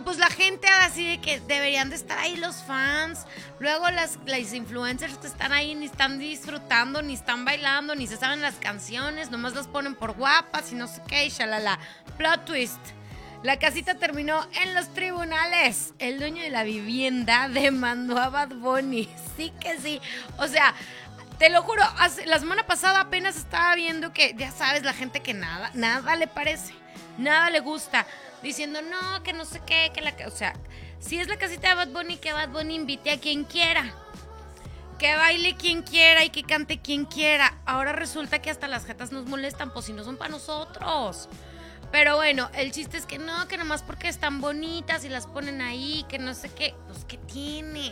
pues la gente así de que deberían de estar ahí los fans. Luego las influencers que están ahí ni están disfrutando, ni están bailando, ni se saben las canciones, nomás las ponen por guapas y no sé qué, y shalala. Plot twist. La casita terminó en los tribunales. El dueño de la vivienda demandó a Bad Bunny. Sí que sí. O sea, te lo juro, la semana pasada apenas estaba viendo que, ya sabes, la gente que nada le parece, nada le gusta, diciendo no, que no sé qué, o sea, si es la casita de Bad Bunny, que Bad Bunny invite a quien quiera, que baile quien quiera y que cante quien quiera. Ahora resulta que hasta las jetas nos molestan, pues si no son para nosotros. Pero bueno, el chiste es que no, que nomás porque están bonitas y las ponen ahí, que no sé qué, pues ¿qué tiene?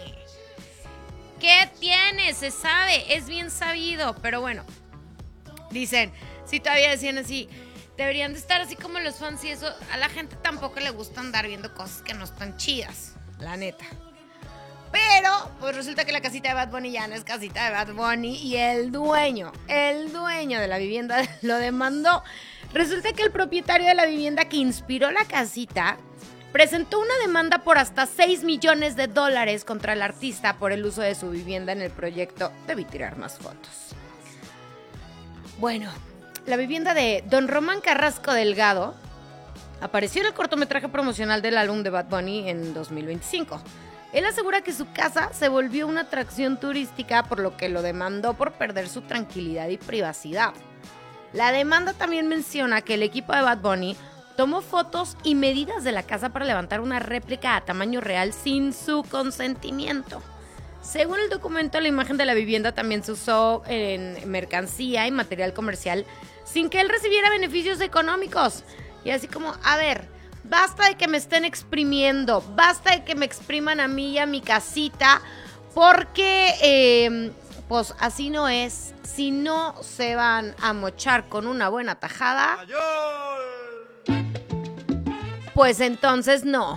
¿Qué tiene? Se sabe, es bien sabido. Pero bueno, dicen, si todavía decían así, deberían de estar así como los fans y eso. A la gente tampoco le gusta andar viendo cosas que no están chidas, la neta. Pero, pues resulta que la casita de Bad Bunny ya no es casita de Bad Bunny y el dueño de la vivienda lo demandó. Resulta que el propietario de la vivienda que inspiró la casita presentó una demanda por hasta $6 millones contra el artista por el uso de su vivienda en el proyecto Debí tirar más fotos. Bueno, la vivienda de Don Román Carrasco Delgado apareció en el cortometraje promocional del álbum de Bad Bunny en 2025. Él asegura que su casa se volvió una atracción turística, por lo que lo demandó por perder su tranquilidad y privacidad. La demanda también menciona que el equipo de Bad Bunny tomó fotos y medidas de la casa para levantar una réplica a tamaño real sin su consentimiento. Según el documento, la imagen de la vivienda también se usó en mercancía y material comercial sin que él recibiera beneficios económicos. Y así como, a ver, basta de que me estén exprimiendo, basta de que me expriman a mí y a mi casita, porque pues así no es. Si no se van a mochar con una buena tajada, pues entonces no.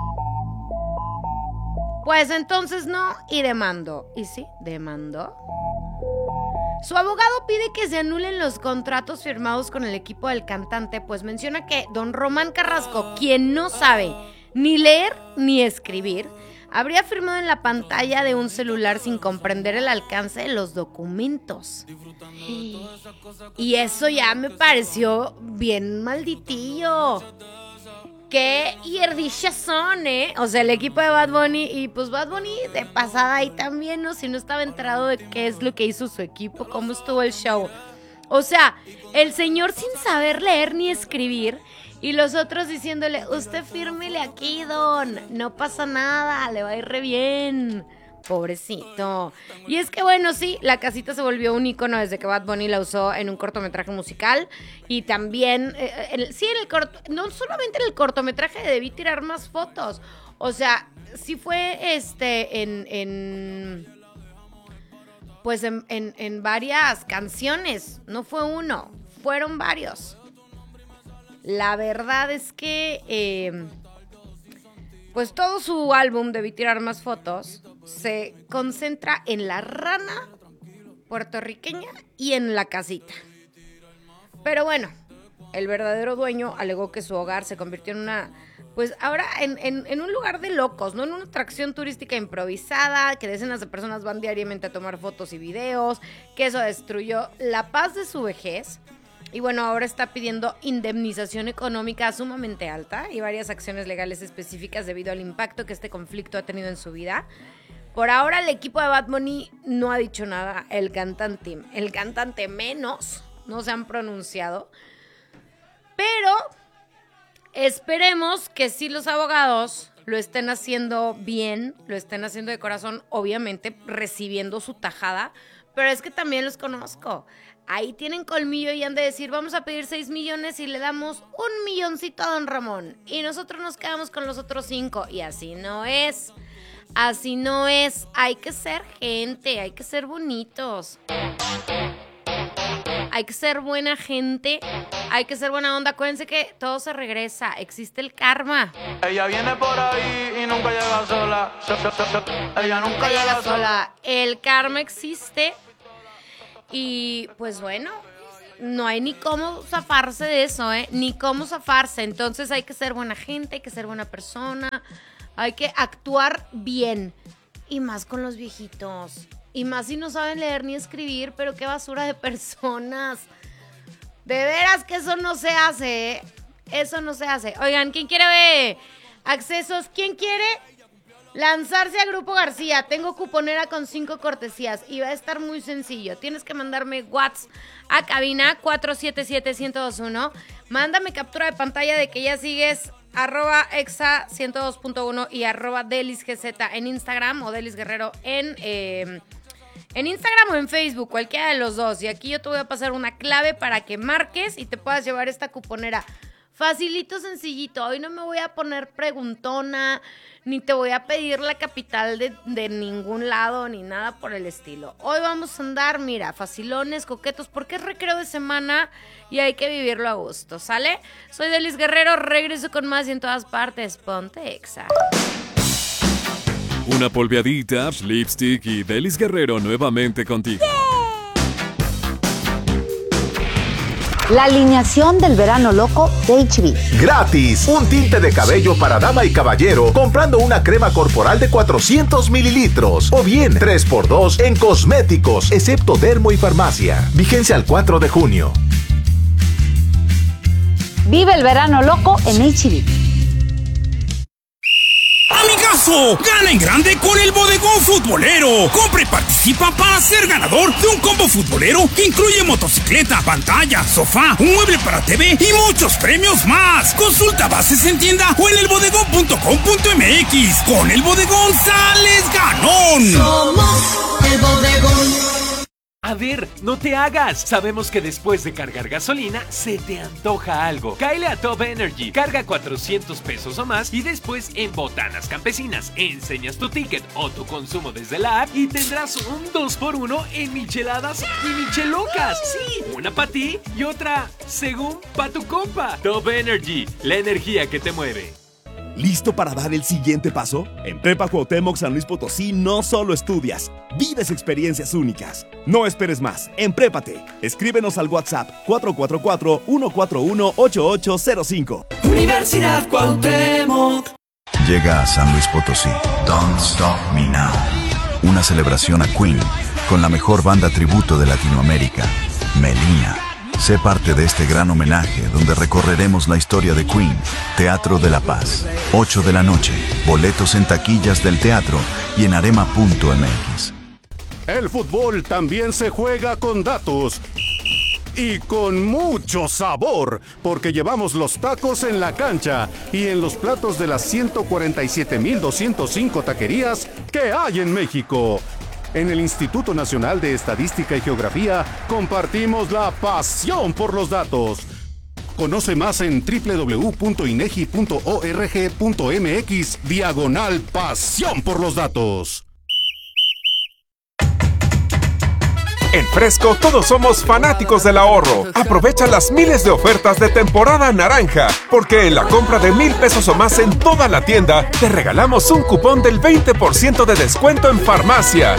Y demandó. ¿Y sí? Demandó. Su abogado pide que se anulen los contratos firmados con el equipo del cantante, pues menciona que Don Román Carrasco, quien no sabe ni leer ni escribir, habría firmado en la pantalla de un celular sin comprender el alcance de los documentos. Y eso ya me pareció bien malditillo. Qué hierdichas son, ¿eh? O sea, el equipo de Bad Bunny, y pues Bad Bunny de pasada ahí también, ¿no? Si no estaba enterado de qué es lo que hizo su equipo, cómo estuvo el show. O sea, el señor sin saber leer ni escribir, y los otros diciéndole, usted fírmele aquí, don, no pasa nada, le va a ir re bien. Pobrecito. Y es que bueno, sí, la casita se volvió un ícono desde que Bad Bunny la usó en un cortometraje musical. Y también, no solamente en el cortometraje de Debí tirar más fotos. O sea, sí fue en varias canciones. No fue uno, fueron varios. La verdad es que pues todo su álbum Debí tirar más fotos se concentra en la rana puertorriqueña y en la casita. Pero bueno, el verdadero dueño alegó que su hogar se convirtió en pues ahora en un lugar de locos, ¿no? En una atracción turística improvisada, que decenas de personas van diariamente a tomar fotos y videos, que eso destruyó la paz de su vejez. Y bueno, ahora está pidiendo indemnización económica sumamente alta y varias acciones legales específicas debido al impacto que este conflicto ha tenido en su vida. Por ahora el equipo de Bad Bunny no ha dicho nada, el cantante menos, no se han pronunciado. Pero esperemos que sí los abogados lo estén haciendo bien, lo estén haciendo de corazón, obviamente recibiendo su tajada, pero es que también los conozco. Ahí tienen colmillo y han de decir, vamos a pedir 6 millones y le damos 1 milloncito a Don Ramón. Y nosotros nos quedamos con los otros 5. Y así no es. Así no es. Hay que ser gente, hay que ser bonitos. Hay que ser buena gente, hay que ser buena onda. Acuérdense que todo se regresa, existe el karma. Ella viene por ahí y nunca llega sola. Ella nunca llega sola. El karma existe. Y pues bueno, no hay ni cómo zafarse de eso, ni cómo zafarse. Entonces hay que ser buena gente, hay que ser buena persona, hay que actuar bien. Y más con los viejitos. Y más si no saben leer ni escribir, pero qué basura de personas. De veras que eso no se hace, Eso no se hace. Oigan, ¿quién quiere ver accesos? ¿Quién quiere lanzarse a Grupo García? Tengo cuponera con 5 cortesías y va a estar muy sencillo. Tienes que mandarme WhatsApp a cabina 477-1021. Mándame captura de pantalla de que ya sigues @exa 102.1 y @delisgz en Instagram o Delis Guerrero en Instagram o en Facebook, cualquiera de los dos. Y aquí yo te voy a pasar una clave para que marques y te puedas llevar esta cuponera. Facilito, sencillito. Hoy no me voy a poner preguntona, ni te voy a pedir la capital de ningún lado, ni nada por el estilo. Hoy vamos a andar, mira, facilones, coquetos, porque es recreo de semana y hay que vivirlo a gusto, ¿sale? Soy Delis Guerrero, regreso con más y en todas partes. Ponte Exa. Una polveadita, lipstick y Delis Guerrero nuevamente contigo. La alineación del verano loco de HB. Gratis, un tinte de cabello para dama y caballero comprando una crema corporal de 400 mililitros. O bien 3x2 en cosméticos, excepto Dermo y Farmacia. Vigencia al 4 de junio. Vive el verano loco en HB. ¡Amigazo! ¡Gana en grande con el Bodegón Futbolero! Compra y participa para ser ganador de un combo futbolero que incluye motocicleta, pantalla, sofá, un mueble para TV y muchos premios más. Consulta bases en tienda o en elbodegón.com.mx. Con el Bodegón sales ganón. Somos el Bodegón. A ver, no te hagas. Sabemos que después de cargar gasolina, se te antoja algo. Cáele a Top Energy. Carga 400 pesos o más y después en Botanas Campesinas enseñas tu ticket o tu consumo desde la app y tendrás un 2x1 en micheladas y michelocas. Sí, una para ti y otra, según pa' tu compa. Top Energy, la energía que te mueve. ¿Listo para dar el siguiente paso? En Prepa Cuauhtémoc San Luis Potosí no solo estudias, vives experiencias únicas. No esperes más, emprépate. Escríbenos al WhatsApp 444-141-8805. Universidad Cuauhtémoc. Llega a San Luis Potosí Don't Stop Me Now, una celebración a Queen con la mejor banda tributo de Latinoamérica, Melina. Sé parte de este gran homenaje donde recorreremos la historia de Queen. Teatro de la Paz, 8 de la noche. Boletos en taquillas del teatro y en arema.mx. El fútbol también se juega con datos y con mucho sabor, porque llevamos los tacos en la cancha y en los platos de las 147,205 taquerías que hay en México. En el Instituto Nacional de Estadística y Geografía compartimos la pasión por los datos. Conoce más en www.inegi.org.mx/pasión por los datos. En Fresco todos somos fanáticos del ahorro. Aprovecha las miles de ofertas de temporada naranja, porque en la compra de 1,000 pesos o más en toda la tienda, te regalamos un cupón del 20% de descuento en farmacia.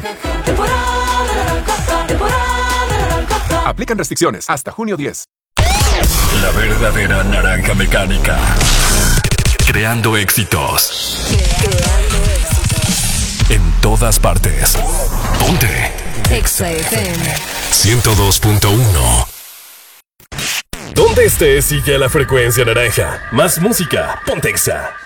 Aplican restricciones hasta junio 10. La verdadera naranja mecánica. Creando éxitos. En todas partes. Ponte Exa FM 102.1. Donde estés, sigue la frecuencia naranja. Más música, ponte Exa.